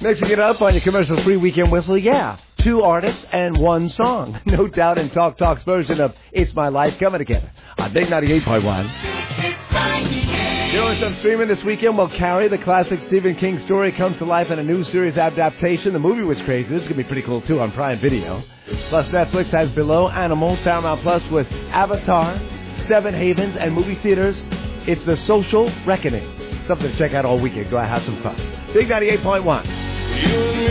Mixing it up on your commercial-free weekend whistle, yeah. 2 artists and 1 song. No Doubt and Talk Talk's version of It's My Life coming together on Big 98.1. Doing some streaming this weekend will Carrie, the classic Stephen King story, comes to life in a new series adaptation. The movie was crazy. This is going to be pretty cool, too, on Prime Video. Plus, Netflix has Below Animals, Paramount Plus with Avatar, Seven Havens, and movie theaters. It's The Social Reckoning. Something to check out all weekend. Go out, have some fun. Big 98.1.